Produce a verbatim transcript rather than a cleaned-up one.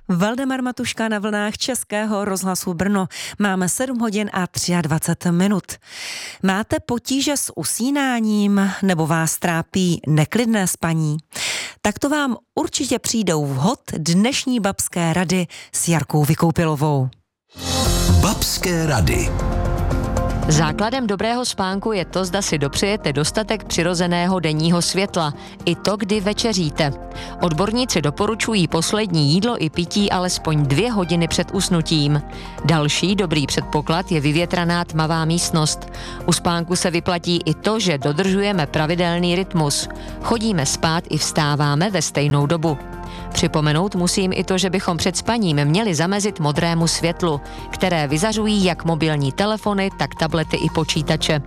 Valdemar Matuška na vlnách Českého rozhlasu Brno. Máme sedm hodin a dvacet tři minut. Máte potíže s usínáním nebo vás trápí neklidné spaní? Tak to vám určitě přijdou vhod dnešní babské rady s Jarkou Vykoupilovou. Babské rady. Základem dobrého spánku je to, zda si dopřejete dostatek přirozeného denního světla, i to, kdy večeříte. Odborníci doporučují poslední jídlo i pití alespoň dvě hodiny před usnutím. Další dobrý předpoklad je vyvětraná tmavá místnost. U spánku se vyplatí i to, že dodržujeme pravidelný rytmus. Chodíme spát i vstáváme ve stejnou dobu. Připomenout musím i to, že bychom před spaním měli zamezit modrému světlu, které vyzařují jak mobilní telefony, tak tablety i počítače.